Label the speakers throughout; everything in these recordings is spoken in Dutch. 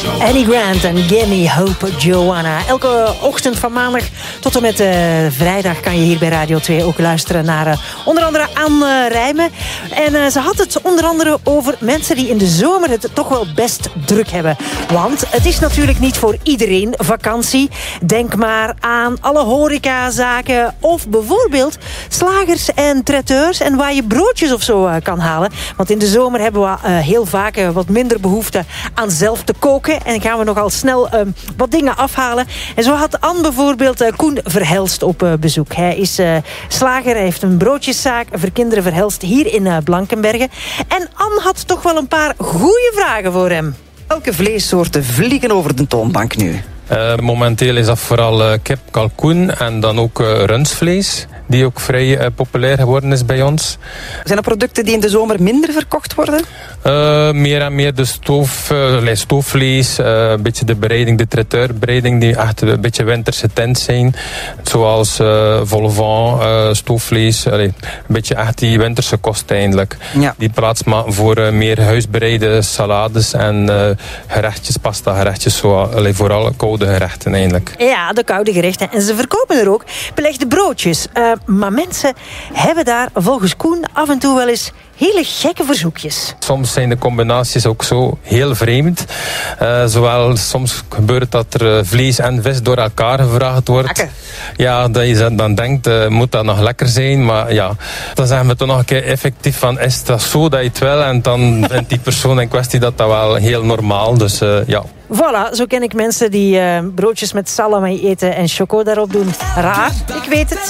Speaker 1: Annie Grant en Gimme Hope Joanna. Elke ochtend van maandag tot en met vrijdag kan je hier bij Radio 2 ook luisteren naar onder andere Anne Rijmen. En ze had het onder andere over mensen die in de zomer het toch wel best druk hebben. Want het is natuurlijk niet voor iedereen vakantie. Denk maar aan alle horecazaken of bijvoorbeeld slagers en traiteurs en waar je broodjes of zo kan halen. Want in de zomer hebben we heel vaak wat minder behoefte aan zelf te koken. En gaan we nogal snel wat dingen afhalen. En zo had Anne bijvoorbeeld Koen Verhelst op bezoek. Hij is slager, hij heeft een broodjeszaak voor kinderen Verhelst hier in Blankenberge. En Anne had toch wel een paar goede vragen voor hem.
Speaker 2: Welke vleessoorten vliegen over de toonbank nu?
Speaker 3: Momenteel is dat vooral kip, kalkoen en dan ook rundvlees, die ook vrij populair geworden is bij ons.
Speaker 2: Zijn er producten die in de zomer minder verkocht worden?
Speaker 3: Meer en meer de stoofvlees, een beetje de bereiding, de traiteurbereiding, die echt een beetje winterse tint zijn. Zoals vol vent, stoofvlees, een beetje echt die winterse kost eindelijk.
Speaker 2: Ja.
Speaker 3: Die plaats maken voor meer huisbereide salades en gerechtjes, pasta gerechtjes, vooral koude gerechten eigenlijk.
Speaker 1: Ja, de koude gerechten. En ze verkopen er ook belegde broodjes. Maar mensen hebben daar volgens Koen af en toe wel eens hele gekke verzoekjes. Soms
Speaker 3: zijn de combinaties ook zo heel vreemd. Soms gebeurt dat er vlees en vis door elkaar gevraagd wordt.
Speaker 2: Lekker.
Speaker 3: Ja, dat je dan denkt, moet dat nog lekker zijn? Maar ja, dan zeggen we toch nog een keer effectief van, is dat zo dat je het wil? En dan vindt die persoon in kwestie dat wel heel normaal. Dus ja. Voilà, zo ken ik mensen die broodjes met salami eten en choco daarop doen. Raar, ik weet het.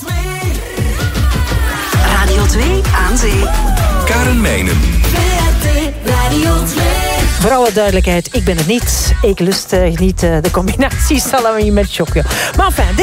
Speaker 4: Radio 2 aan zee.
Speaker 5: Karen Meijnen.
Speaker 4: Radio 2.
Speaker 1: Voor alle duidelijkheid, ik ben het niet. Ik lust niet de combinatie salami met choco. Maar enfin,